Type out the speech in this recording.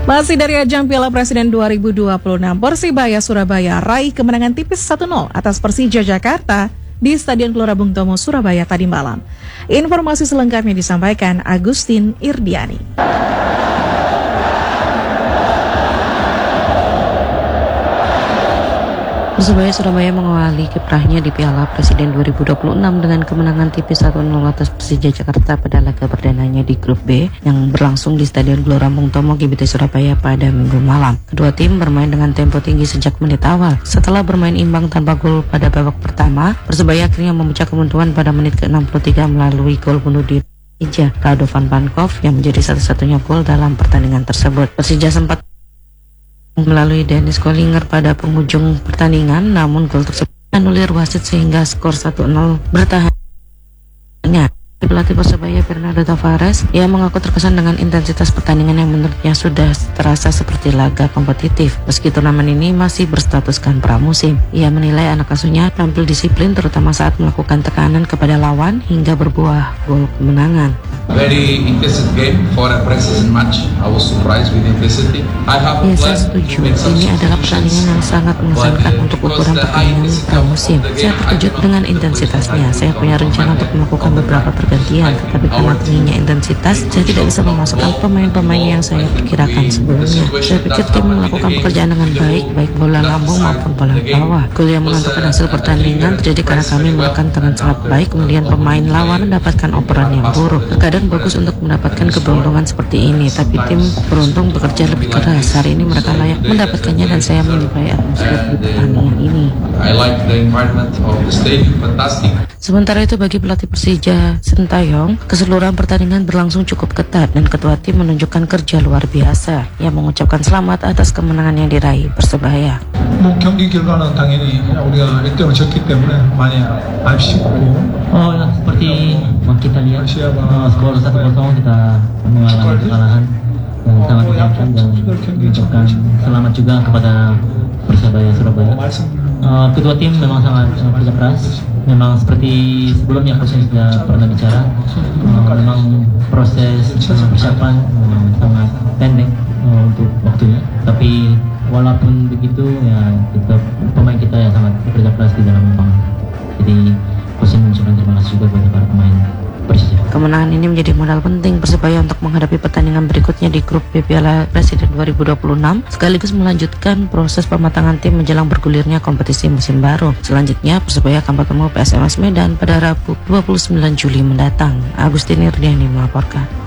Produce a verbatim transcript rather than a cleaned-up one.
Masih dari ajang Piala Presiden dua ribu dua puluh enam, Persibaya Surabaya raih kemenangan tipis satu nol atas Persija Jakarta di Stadion Gelora Bung Tomo, Surabaya tadi malam. Informasi selengkapnya disampaikan Agustin Irdiani. Persebaya Surabaya mengawali kiprahnya di Piala Presiden dua ribu dua puluh enam dengan kemenangan tipis satu nol atas Persija Jakarta pada laga perdananya di Grup B yang berlangsung di Stadion Gelora Bung Tomo G B T Surabaya pada Minggu malam. Kedua tim bermain dengan tempo tinggi sejak menit awal. Setelah bermain imbang tanpa gol pada babak pertama, Persebaya akhirnya memecah kemunduran pada menit ke enam puluh tiga melalui gol bunuh diri Persija, Radovan Pankov, yang menjadi satu-satunya gol dalam pertandingan tersebut. Persija sempat melalui Dennis Kollinger pada penghujung pertandingan, namun gol tersebut anulir wasit sehingga skor satu nol bertahan. Pelatih Persebaya Fernando Tavares, ia mengaku terkesan dengan intensitas pertandingan yang menurutnya sudah terasa seperti laga kompetitif meski turnamen ini masih berstatuskan pramusim. Ia menilai anak asuhnya tampil disiplin terutama saat melakukan tekanan kepada lawan hingga berbuah gol kemenangan. Very intensive game for a preseason match. I was surprised with intensity. I have ya, saya setuju. Ini adalah pertandingan yang sangat mengesankan untuk ukuran pertandingan pramusim. Saya terkejut dengan intensitasnya. Saya punya rencana untuk melakukan beberapa pergantian, tetapi karena tingginya intensitas, saya tidak bisa memasukkan pemain-pemain yang saya perkirakan sebelumnya. Saya pikir tim melakukan pekerjaan dengan baik, baik bola lambung maupun bola bawah. Gol yang menentukan hasil pertandingan terjadi karena kami menekan dengan sangat baik, kemudian pemain lawan mendapatkan operan yang buruk. Terkadang bagus untuk mendapatkan keberuntungan seperti ini, tapi tim beruntung bekerja lebih keras. Hari ini mereka layak mendapatkannya dan saya menyukai atmosfer di pertandingan ini. Sementara itu bagi pelatih Persija Sintayong, keseluruhan pertandingan berlangsung cukup ketat dan ketua tim menunjukkan kerja luar biasa. Ia mengucapkan selamat atas kemenangan yang diraih Persebaya. 뭐 경기 결과는 당연히 우리가 일 대 영을 졌기 때문에 많이 아쉽고 oh ya, seperti kita lihat uh, skor satu kosong kita mengalami kekalahan yang sangat menyakitkan dan mengucapkan selamat juga kepada Persebaya Surabaya. Uh, kedua tim memang sangat kerja keras. Memang seperti sebelumnya proses sudah pernah bicara, uh, memang proses uh, persiapan uh, sangat pendek uh, untuk waktunya. Tapi walaupun begitu ya tetap pemain kita yang sangat bekerja keras di dalam lapangan. Jadi saya mengucapkan terima kasih juga kepada para pemain Persija. Kemenangan ini menjadi modal penting Persebaya untuk menghadapi pertandingan berikutnya di Grup B Piala Presiden dua ribu dua puluh enam, sekaligus melanjutkan proses pematangan tim menjelang bergulirnya kompetisi musim baru. Selanjutnya Persebaya akan bertemu P S M S Medan pada Rabu dua puluh sembilan Juli mendatang. Agustin Irdiani melaporkan.